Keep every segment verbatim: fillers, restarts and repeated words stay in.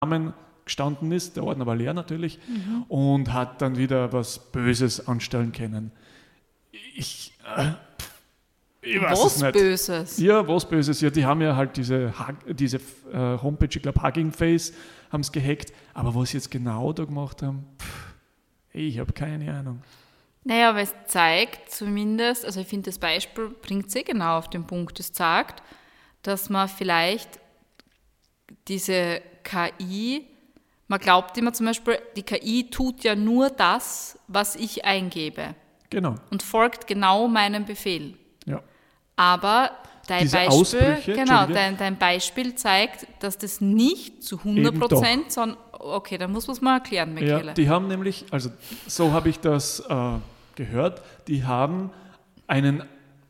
Namen gestanden ist, der Ordner war leer natürlich, mhm. und hat dann wieder was Böses anstellen können. Ich, äh, ich weiß was es nicht. Böses? Ja, was Böses. Ja, die haben ja halt diese, diese äh, Homepage, ich glaube Hugging Face, haben es gehackt. Aber was sie jetzt genau da gemacht haben, pff, ich habe keine Ahnung. Naja, aber es zeigt zumindest, also ich finde, das Beispiel bringt sehr genau auf den Punkt. Es zeigt, dass man vielleicht diese K I, man glaubt immer zum Beispiel, die K I tut ja nur das, was ich eingebe. Genau. Und folgt genau meinem Befehl. Ja. Aber dein Diese Beispiel, Ausbrüche, genau, dein, dein Beispiel zeigt, dass das nicht zu hundert Prozent, sondern, okay, dann muss man es mal erklären, Michele. Ja, die haben nämlich, also so habe ich das äh, gehört, die haben einen,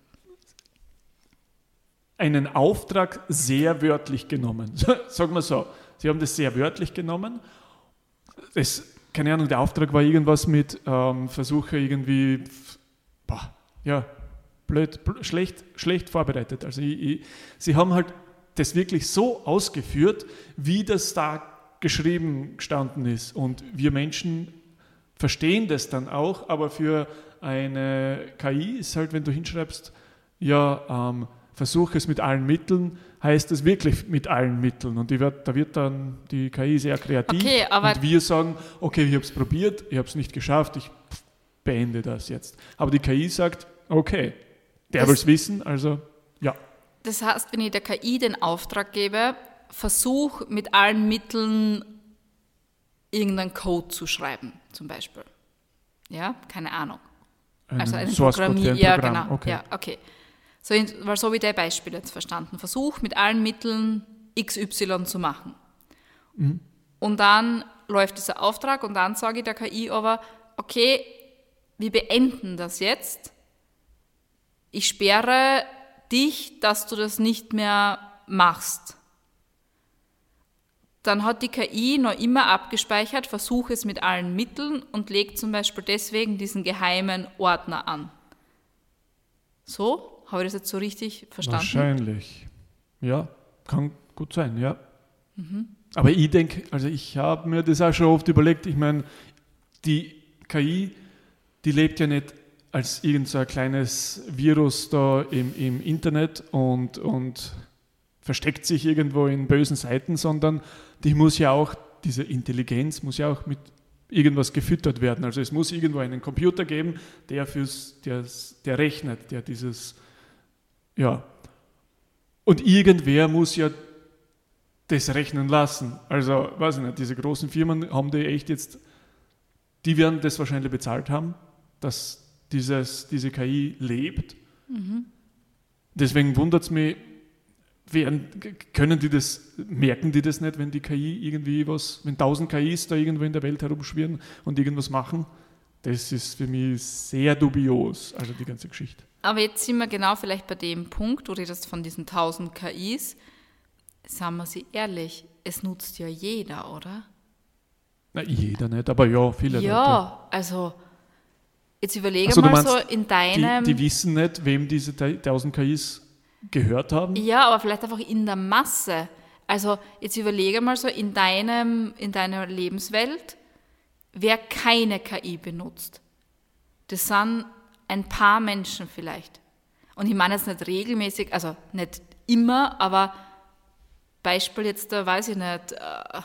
einen Auftrag sehr wörtlich genommen. Sagen wir so, sie haben das sehr wörtlich genommen. Das, keine Ahnung, der Auftrag war irgendwas mit ähm, Versuche irgendwie, boah, ja, blöd, blöd, schlecht, schlecht vorbereitet. Also ich, ich, sie haben halt das wirklich so ausgeführt, wie das da geschrieben gestanden ist. Und wir Menschen verstehen das dann auch, aber für eine K I ist halt, wenn du hinschreibst, ja, ähm, versuche es mit allen Mitteln, heißt es wirklich mit allen Mitteln. Und die wird, da wird dann die K I sehr kreativ. Okay, aber und wir sagen, okay, ich habe es probiert, ich habe es nicht geschafft, ich beende das jetzt. Aber die K I sagt, okay, der will es wissen, also ja. Das heißt, wenn ich der K I den Auftrag gebe, versuch mit allen Mitteln irgendeinen Code zu schreiben, zum Beispiel. Ja, keine Ahnung. Also ein Programmier, ja, genau. Okay. Ja, okay. So, weil so wie der Beispiel jetzt verstanden. Versuch mit allen Mitteln X Y zu machen. Mhm. Und dann läuft dieser Auftrag und dann sage ich der K I aber, okay, wir beenden das jetzt. Ich sperre dich, dass du das nicht mehr machst. Dann hat die K I noch immer abgespeichert, versuche es mit allen Mitteln und legt zum Beispiel deswegen diesen geheimen Ordner an. So? Habe ich das jetzt so richtig verstanden? Wahrscheinlich. Ja, kann gut sein, ja. Mhm. Aber ich denke, also ich habe mir das auch schon oft überlegt, ich meine, die K I, die lebt ja nicht als irgend so ein kleines Virus da im, im Internet und, und versteckt sich irgendwo in bösen Seiten, sondern die muss ja auch, diese Intelligenz muss ja auch mit irgendwas gefüttert werden. Also es muss irgendwo einen Computer geben, der fürs, der, der rechnet, der dieses, ja. Und irgendwer muss ja das rechnen lassen. Also, weiß ich nicht, diese großen Firmen haben die echt jetzt, die werden das wahrscheinlich bezahlt haben, dass dieses, diese K I lebt. Mhm. Deswegen wundert es mich, werden, können die das, merken die das nicht, wenn die K I irgendwie was, wenn tausend K Is da irgendwo in der Welt herumschwirren und irgendwas machen? Das ist für mich sehr dubios, also die ganze Geschichte. Aber jetzt sind wir genau vielleicht bei dem Punkt, wo du das von diesen tausend K Is, sagen wir sie ehrlich, es nutzt ja jeder, oder? Na, jeder nicht, aber ja, viele ja, Leute. Ja, also jetzt überlege also, mal meinst, so in deinem... Die, die wissen nicht, wem diese tausend K Is gehört haben? Ja, aber vielleicht einfach in der Masse. Also jetzt überlege mal so in, deinem, in deiner Lebenswelt, wer keine K I benutzt. Das sind ein paar Menschen vielleicht. Und ich meine jetzt nicht regelmäßig, also nicht immer, aber Beispiel jetzt, da weiß ich nicht. Äh,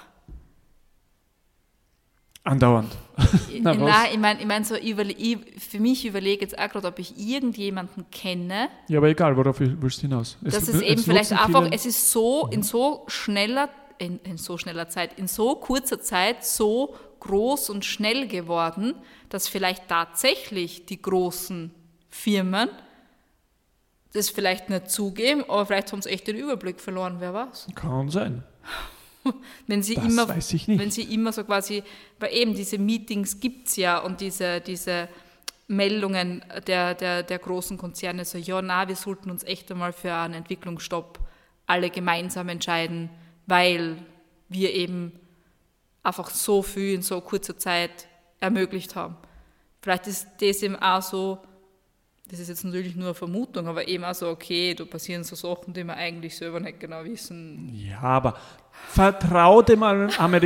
Andauernd. Na, nein, ich meine, ich mein so, ich, ich, für mich überlege jetzt auch gerade, ob ich irgendjemanden kenne. Ja, aber egal, worauf willst du hinaus? Es, das ist eben vielleicht einfach, viele, es ist so in so schneller, in, in so schneller Zeit, in so kurzer Zeit so groß und schnell geworden, dass vielleicht tatsächlich die großen Firmen das vielleicht nicht zugeben, aber vielleicht haben sie echt den Überblick verloren, wer weiß. Kann sein. Wenn sie, das immer, weiß ich nicht. wenn sie immer so quasi, weil eben diese Meetings gibt es ja und diese, diese Meldungen der, der, der großen Konzerne, so ja, na, wir sollten uns echt einmal für einen Entwicklungsstopp alle gemeinsam entscheiden, weil wir eben einfach so viel in so kurzer Zeit ermöglicht haben. Vielleicht ist das eben auch so das ist jetzt natürlich nur eine Vermutung, aber eben auch so, okay, da passieren so Sachen, die wir eigentlich selber nicht genau wissen. Ja, aber vertrau dem Amerikaner